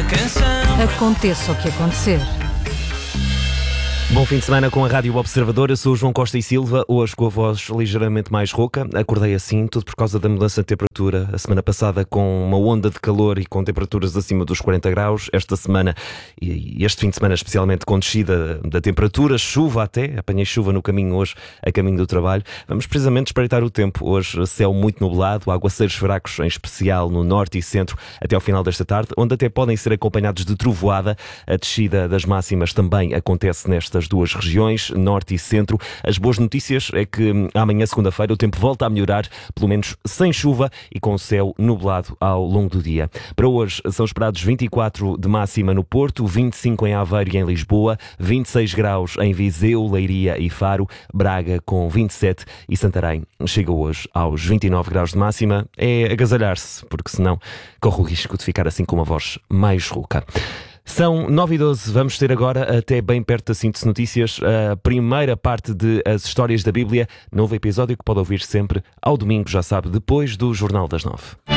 canção. Aconteça o que acontecer. Bom fim de semana com a Rádio Observador. Eu sou o João Costa e Silva, hoje com a voz ligeiramente mais rouca. Acordei assim, tudo por causa da mudança de temperatura. A semana passada com uma onda de calor e com temperaturas acima dos 40 graus. Esta semana, e este fim de semana especialmente, com descida da temperatura, chuva até. Apanhei chuva no caminho hoje, a caminho do trabalho. Vamos precisamente espreitar o tempo. Hoje céu muito nublado, aguaceiros fracos, em especial no norte e centro, até ao final desta tarde, onde até podem ser acompanhados de trovoada. A descida das máximas também acontece nestas duas regiões, norte e centro. As boas notícias é que amanhã, segunda-feira, o tempo volta a melhorar, pelo menos sem chuva e com o céu nublado ao longo do dia. Para hoje são esperados 24 de máxima no Porto, 25 em Aveiro e em Lisboa, 26 graus em Viseu, Leiria e Faro, Braga com 27 e Santarém chega hoje aos 29 graus de máxima. É agasalhar-se, porque senão corre o risco de ficar assim com uma voz mais rouca. São 9h12, vamos ter agora, até bem perto da Síntese Notícias, a primeira parte de As Histórias da Bíblia, novo episódio que pode ouvir sempre ao domingo, já sabe, depois do Jornal das 9.